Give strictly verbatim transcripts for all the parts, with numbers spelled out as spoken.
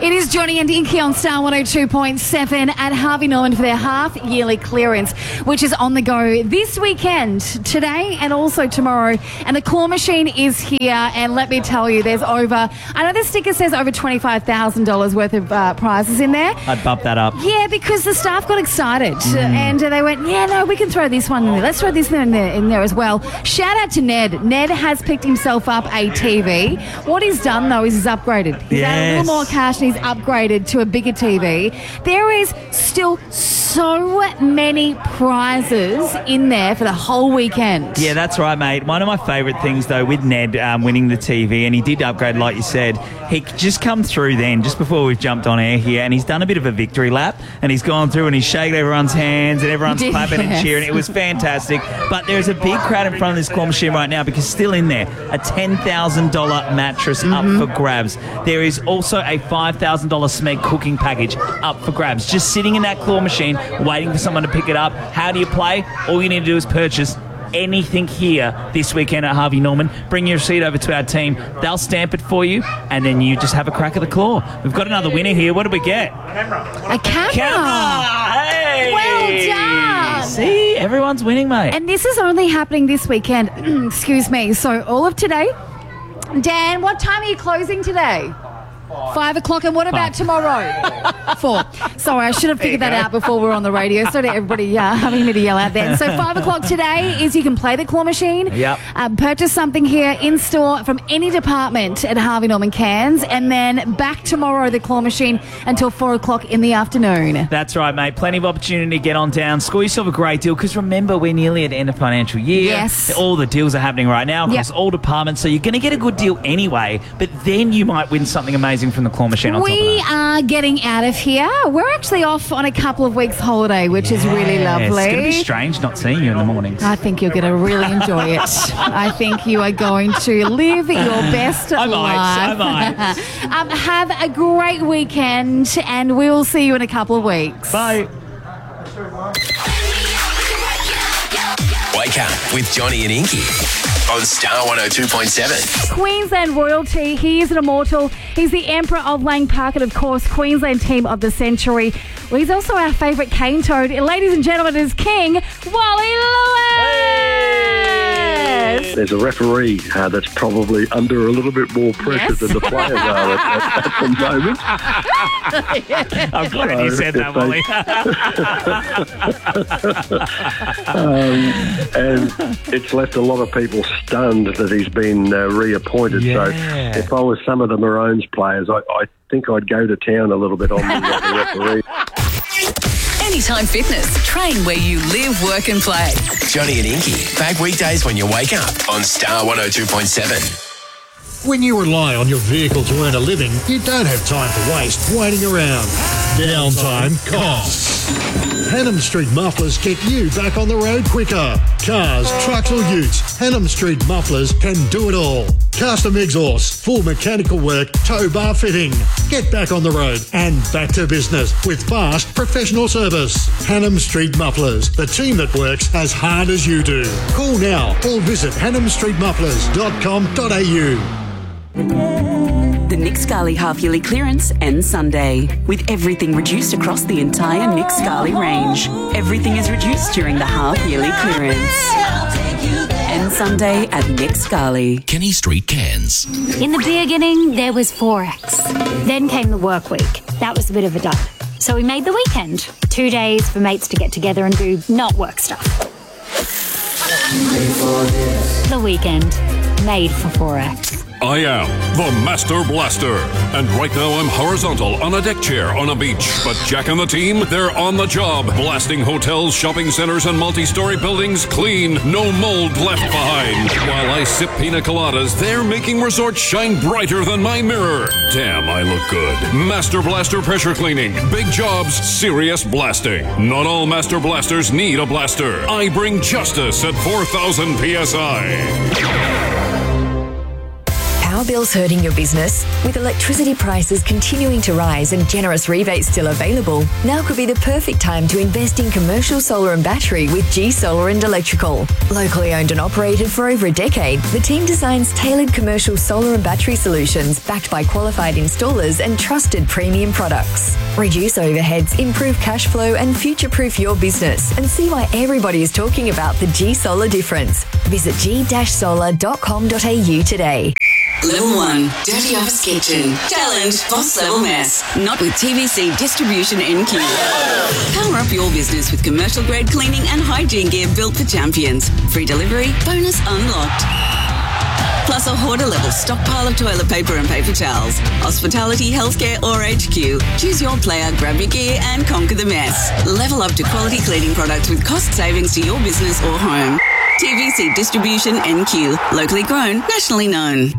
It is Johnny and Inky on Star one oh two point seven at Harvey Norman for their half-yearly clearance, which is on the go this weekend, today and also tomorrow. And the claw machine is here, and let me tell you, there's over, I know the sticker says over twenty-five thousand dollars worth of uh, prizes in there. I'd bump that up. Yeah, because the staff got excited mm. and they went, yeah, no, we can throw this one in there. Let's throw this in there, in there as well. Shout out to Ned. Ned has picked himself up a T V. What he's done, though, is he's upgraded. He's yes. added a little more cash and he's upgraded to a bigger T V. There is still so many prizes in there for the whole weekend. Yeah, that's right, mate. One of my favourite things, though, with Ned um, winning the T V, and he did upgrade, like you said, he just come through then, just before we've jumped on air here, and he's done a bit of a victory lap, and he's gone through and he's shaking everyone's hands, and everyone's did, clapping yes. and cheering. It was fantastic. But there's a big crowd in front of this claw machine right now, because still in there, a ten thousand dollars mattress mm-hmm. up for grabs. There is also a five thousand dollars Smeg cooking package up for grabs. Just sitting in that claw machine, waiting for someone to pick it up. How do you play? All you need to do is purchase anything here this weekend at Harvey Norman. Bring your receipt over to our team. They'll stamp it for you, and then you just have a crack at the claw. We've got another winner here. What did we get? A camera. Camera! Hey! Well done! See? Everyone's winning, mate. And this is only happening this weekend. Excuse me. So all of today. Dan, what time are you closing today? Five o'clock, and what about Five. tomorrow? Four. Sorry, I should have figured that out before we were on the radio. So to everybody uh, having me to yell out then. So five o'clock today is you can play the claw machine. Yep. Um, purchase something here in store from any department at Harvey Norman Cairns, and then back tomorrow the claw machine until four o'clock in the afternoon. That's right, mate. Plenty of opportunity to get on down. Score yourself a great deal, because remember, we're nearly at the end of financial year. Yes. All the deals are happening right now across Yep. all departments, so you're going to get a good deal anyway, but then you might win something amazing from the claw machine on We top of that. are getting out of here. We're actually off on a couple of weeks holiday, which is really Yeah, lovely. It's going to be strange not seeing you in the mornings. I think you're going to really enjoy it. I think you are going to live your best I life. might, I might. um, have a great weekend, and we'll see you in a couple of weeks. Bye. Wake up with Johnny and Inky on Star one oh two point seven. Queensland royalty. He is an immortal. He's the Emperor of Lang Park and, of course, Queensland Team of the Century. Well, he's also our favourite cane toad. Ladies and gentlemen, it is King Wally Lewis. There's a referee uh, that's probably under a little bit more pressure Yes. than the players are at, at, at the moment. I'm glad you said that, Wally. um, and it's left a lot of people stunned that he's been uh, reappointed. Yeah. So if I was some of the Maroons players, I, I think I'd go to town a little bit on the, uh, the referee. Anytime Fitness. Train where you live, work and play. Johnny and Inky, back weekdays when you wake up on Star one oh two point seven. When you rely on your vehicle to earn a living, you don't have time to waste waiting around. Downtime costs. Hannam Street Mufflers get you back on the road quicker. Cars, trucks or utes, Hannam Street Mufflers can do it all. Custom exhaust, full mechanical work, tow bar fitting. Get back on the road and back to business with fast professional service. Hannam Street Mufflers, the team that works as hard as you do. Call now or visit hannam street mufflers dot com dot a u. The Nick Scali half-yearly clearance ends Sunday, with everything reduced across the entire Nick Scali range. Everything is reduced during the half-yearly clearance. Ends Sunday at Nick Scali. Kenny Street, Cairns. In the beginning, there was Forex. Then came the work week. That was a bit of a dud. So we made the weekend. Two days for mates to get together and do not work stuff. The weekend. Made for Forex. I am the Master Blaster, and right now I'm horizontal on a deck chair on a beach. But Jack and the team, they're on the job, blasting hotels, shopping centers, and multi-story buildings clean, no mold left behind. While I sip pina coladas, they're making resorts shine brighter than my mirror. Damn, I look good. Master Blaster Pressure Cleaning. Big jobs, serious blasting. Not all Master Blasters need a blaster. I bring justice at four thousand P S I. power bills hurting your business? With electricity prices continuing to rise and generous rebates still available, now could be the perfect time to invest in commercial solar and battery with G Solar and Electrical. Locally owned and operated for over a decade, the team designs tailored commercial solar and battery solutions backed by qualified installers and trusted premium products. Reduce overheads, improve cash flow and future-proof your business, and see why everybody is talking about the G Solar difference. Visit g dash solar dot com dot a u today. Level one, Dirty Office Kitchen. Challenge boss level mess. Not with T V C Distribution N Q. Power up your business with commercial grade cleaning and hygiene gear built for champions. Free delivery, bonus unlocked. Plus a hoarder level stockpile of toilet paper and paper towels. Hospitality, healthcare or H Q. Choose your player, grab your gear and conquer the mess. Level up to quality cleaning products with cost savings to your business or home. T V C Distribution N Q. Locally grown, nationally known.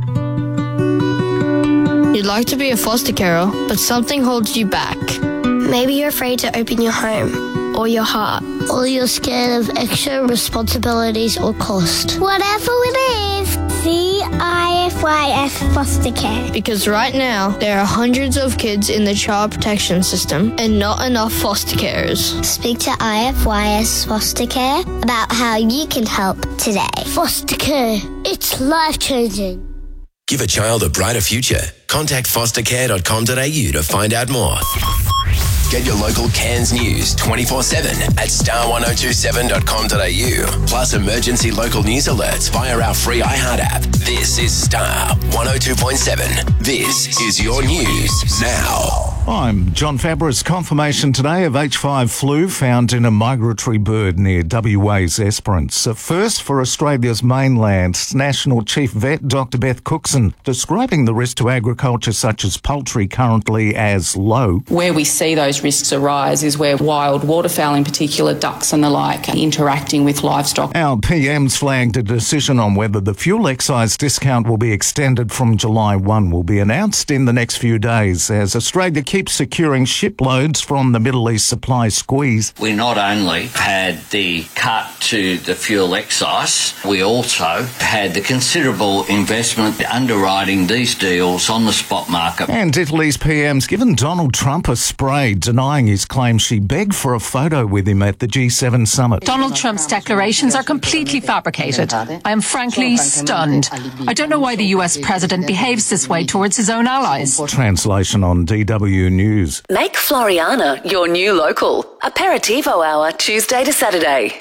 You'd like to be a foster carer, but something holds you back. Maybe you're afraid to open your home or your heart. Or you're scared of extra responsibilities or cost. Whatever it is, C I F Y S Foster Care. Because right now, there are hundreds of kids in the child protection system and not enough foster carers. Speak to I F Y S Foster Care about how you can help today. Foster Care, it's life-changing. Give a child a brighter future. Contact foster care dot com dot a u to find out more. Get your local Cairns news twenty-four seven at star ten twenty-seven dot com dot a u. Plus emergency local news alerts via our free iHeart app. This is Star one oh two point seven. This is your news now. I'm John Fabris. Confirmation today of H five flu found in a migratory bird near W A's Esperance. A first for Australia's mainland. National Chief Vet Doctor Beth Cookson describing the risk to agriculture such as poultry currently as low. Where we see those risks arise is where wild waterfowl, in particular ducks and the like, are interacting with livestock. Our P M's flagged a decision on whether the fuel excise discount will be extended from July first will be announced in the next few days as Australia keeps securing shiploads from the Middle East supply squeeze. We not only had the cut to the fuel excise, we also had the considerable investment underwriting these deals on the spot market. And Italy's P M's given Donald Trump a spray, denying his claim she begged for a photo with him at the G seven summit. Donald Trump's declarations are completely fabricated. I am frankly stunned. I don't know why the U S president behaves this way towards his own allies. Translation on D W News. Make Floriana your new local. Aperitivo hour, Tuesday to Saturday.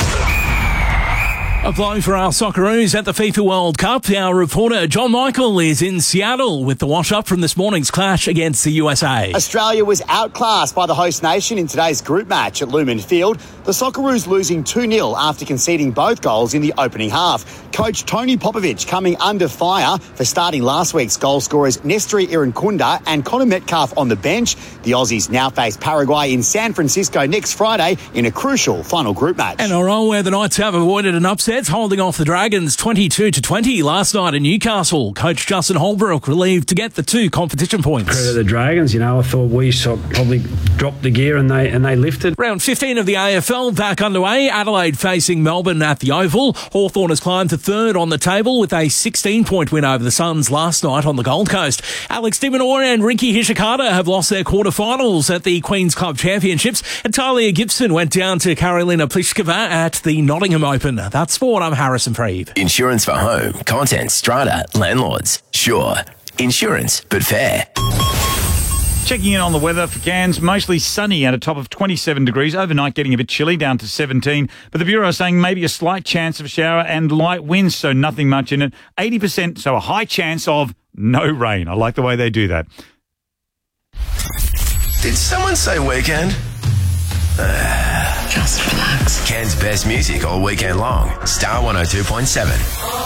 Applying for our Socceroos at the FIFA World Cup, our reporter John Michael is in Seattle with the wash-up from this morning's clash against the U S A. Australia was outclassed by the host nation in today's group match at Lumen Field. The Socceroos losing two nil after conceding both goals in the opening half. Coach Tony Popovich coming under fire for starting last week's goal scorers Nestori Irankunda and Connor Metcalf on the bench. The Aussies now face Paraguay in San Francisco next Friday in a crucial final group match. And a role where the Knights have avoided an upset, holding off the Dragons twenty-two to twenty last night in Newcastle. Coach Justin Holbrook relieved to get the two competition points. Credit the Dragons, you know, I thought we sort of probably dropped the gear and they and they lifted. Round fifteen of the A F L back underway. Adelaide facing Melbourne at the Oval. Hawthorn has climbed to third on the table with a sixteen-point win over the Suns last night on the Gold Coast. Alex de Minaur and Rinky Hishikata have lost their quarterfinals at the Queen's Club Championships. And Talia Gibson went down to Karolina Pliskova at the Nottingham Open. That's sport. I'm Harrison Freeve. Insurance for home, content, strata, landlords. Sure. Insurance, but fair. Checking in on the weather for Cairns, mostly sunny at a top of twenty-seven degrees. Overnight getting a bit chilly, down to seventeen. But the Bureau is saying maybe a slight chance of shower and light winds, so nothing much in it. eighty percent, so a high chance of no rain. I like the way they do that. Did someone say weekend? Uh, Just relax. Cairns' best music all weekend long. Star one oh two point seven.